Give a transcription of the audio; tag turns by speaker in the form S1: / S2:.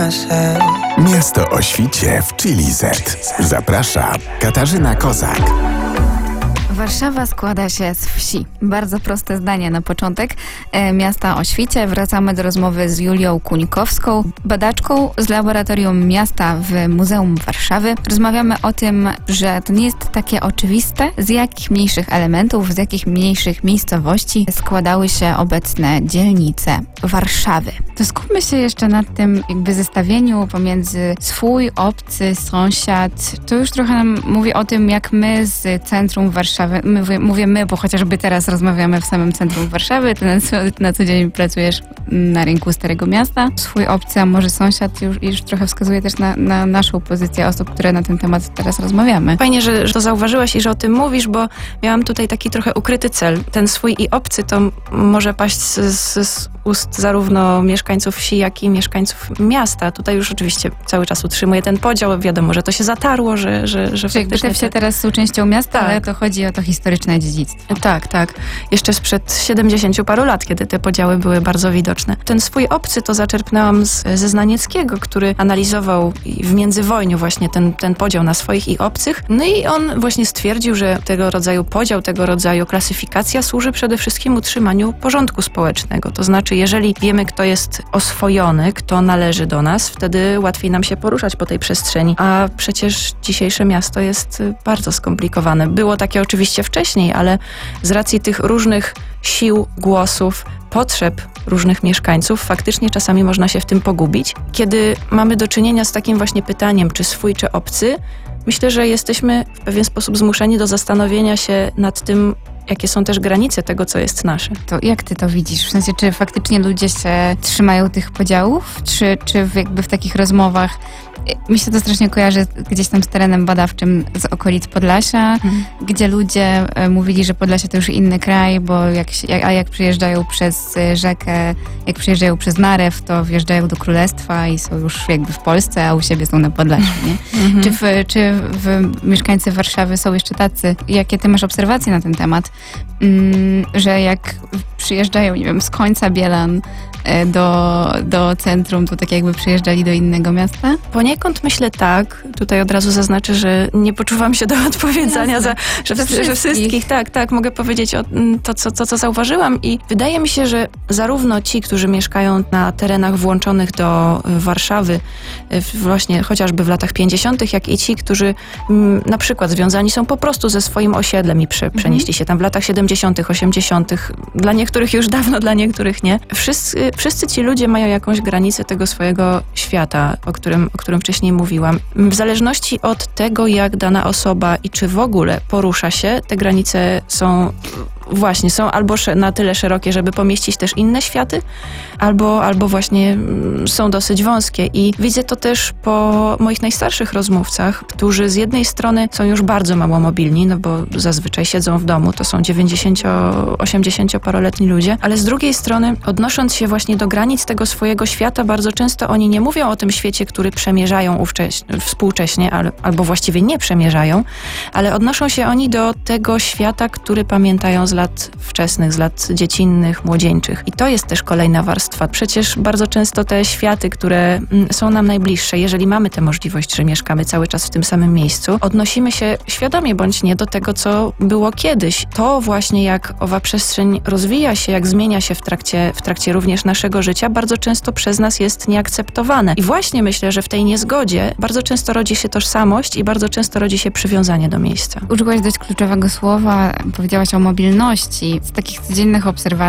S1: myself.
S2: Miasto o świcie w Chili Z. Zaprasza Katarzyna Kozak.
S3: Warszawa składa się z wsi. Bardzo proste zdanie na początek. Miasta o świcie. Wracamy do rozmowy z Julią Kunikowską, badaczką z Laboratorium Miasta w Muzeum Warszawy. Rozmawiamy o tym, że to nie jest takie oczywiste, z jakich mniejszych elementów, z jakich mniejszych miejscowości składały się obecne dzielnice Warszawy. To skupmy się jeszcze nad tym jakby zestawieniu pomiędzy swój, obcy, sąsiad. To już trochę nam mówi o tym, jak my z centrum Warszawy, mówię my, bo chociażby teraz rozmawiamy w samym centrum Warszawy, ty na co dzień pracujesz na rynku Starego Miasta. Swój, obcy, a może sąsiad już trochę wskazuje też na naszą pozycję osób, które na ten temat teraz rozmawiamy.
S4: Fajnie, że to zauważyłaś i że o tym mówisz, bo miałam tutaj taki trochę ukryty cel. Ten swój i obcy to może paść z ust zarówno mieszkańców wsi, jak i mieszkańców miasta. Tutaj już oczywiście cały czas utrzymuję ten podział. Wiadomo, że to się zatarło, że
S3: Czyli te wsie teraz są częścią miasta,
S4: tak.
S3: Ale to chodzi o to historyczne dziedzictwo.
S4: Tak. Jeszcze sprzed 70 paru lat, kiedy te podziały były bardzo widoczne. Ten swój obcy to zaczerpnęłam ze Znanieckiego, który analizował w międzywojniu właśnie ten podział na swoich i obcych. No i on właśnie stwierdził, że tego rodzaju podział, tego rodzaju klasyfikacja służy przede wszystkim utrzymaniu porządku społecznego. To znaczy, jeżeli wiemy, kto jest oswojony, kto należy do nas, wtedy łatwiej nam się poruszać po tej przestrzeni. A przecież dzisiejsze miasto jest bardzo skomplikowane. Było takie oczywiście wcześniej, ale z racji tych różnych sił, głosów, potrzeb różnych mieszkańców, faktycznie czasami można się w tym pogubić. Kiedy mamy do czynienia z takim właśnie pytaniem, czy swój, czy obcy, myślę, że jesteśmy w pewien sposób zmuszeni do zastanowienia się nad tym, jakie są też granice tego, co jest nasze.
S3: To jak ty to widzisz? W sensie, czy faktycznie ludzie się trzymają tych podziałów? Czy jakby w takich rozmowach, mi się to strasznie kojarzy gdzieś tam z terenem badawczym z okolic Podlasia, gdzie ludzie mówili, że Podlasie to już inny kraj, bo jak przyjeżdżają przez rzekę, jak przyjeżdżają przez Narew, to wjeżdżają do Królestwa i są już jakby w Polsce, a u siebie są na Podlasiu, nie? Czy mieszkańcy Warszawy są jeszcze tacy? Jakie ty masz obserwacje na ten temat? Że jak przyjeżdżają, nie wiem, z końca Bielan do centrum, to tak jakby przyjeżdżali do innego miasta?
S4: Poniekąd myślę tak. Tutaj od razu zaznaczę, że nie poczuwam się do odpowiedzenia że wszystkich. Tak, mogę powiedzieć o to, co zauważyłam i wydaje mi się, że zarówno ci, którzy mieszkają na terenach włączonych do Warszawy, właśnie chociażby w latach 50., jak i ci, którzy na przykład związani są po prostu ze swoim osiedlem i przenieśli się tam w latach 70., 80., dla niektórych już dawno, dla niektórych nie. Wszyscy ci ludzie mają jakąś granicę tego swojego świata, o którym wcześniej mówiłam. W zależności od tego, jak dana osoba i czy w ogóle porusza się, te granice są albo na tyle szerokie, żeby pomieścić też inne światy, albo właśnie są dosyć wąskie. I widzę to też po moich najstarszych rozmówcach, którzy z jednej strony są już bardzo mało mobilni, no bo zazwyczaj siedzą w domu, to są 90-80-paroletni ludzie, ale z drugiej strony, odnosząc się właśnie do granic tego swojego świata, bardzo często oni nie mówią o tym świecie, który przemierzają współcześnie, albo właściwie nie przemierzają, ale odnoszą się oni do tego świata, który pamiętają z lat wczesnych, z lat dziecinnych, młodzieńczych. I to jest też kolejna warstwa. Przecież bardzo często te światy, które są nam najbliższe, jeżeli mamy tę możliwość, że mieszkamy cały czas w tym samym miejscu, odnosimy się świadomie bądź nie do tego, co było kiedyś. To właśnie jak owa przestrzeń rozwija się, jak zmienia się w trakcie również naszego życia, bardzo często przez nas jest nieakceptowane. I właśnie myślę, że w tej niezgodzie bardzo często rodzi się tożsamość i bardzo często rodzi się przywiązanie do miejsca.
S3: Użyłaś dość kluczowego słowa, powiedziałaś o mobilności. Z takich codziennych obserwacji